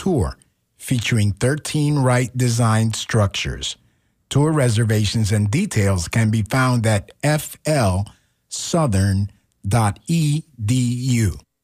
tour featuring 13 Wright-designed structures. Tour reservations and details can be found at flsouthern.edu.